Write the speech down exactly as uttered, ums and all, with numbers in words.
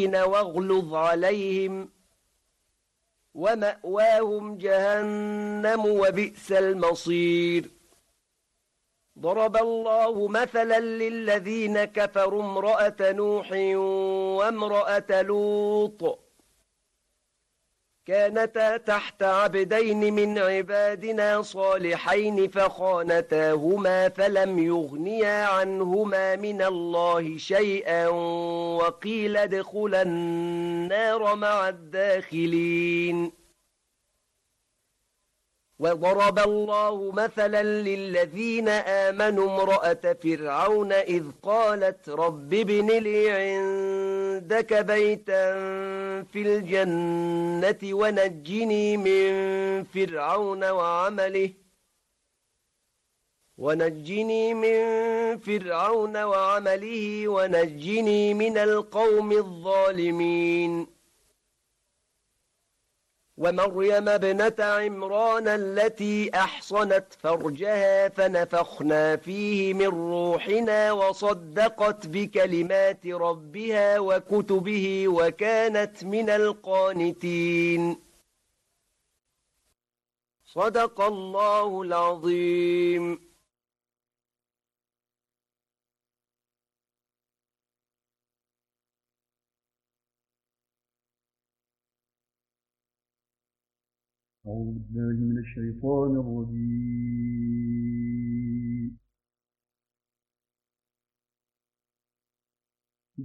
واغلظ عليهم ومأواهم جهنم وبئس المصير. ضرب الله مثلا للذين كفروا امرأة نوح وامرأة لوط كانتا تحت عبدين من عبادنا صالحين فخانتاهما فلم يغنيا عنهما من الله شيئا وقيل ادخلا النار مع الداخلين. وضرب الله مثلا للذين آمنوا امرأة فرعون إذ قالت رب ابن لي عندك بيتا في الجنة ونجني من فرعون وعمله ونجني من فرعون وعمله ونجني من القوم الظالمين. ومريم ابنة عمران التي أحصنت فرجها فنفخنا فيه من روحنا وصدقت بكلمات ربها وكتبه وكانت من القانتين. صدق الله العظيم. أعوذ بالله من الشيطان الرجيم.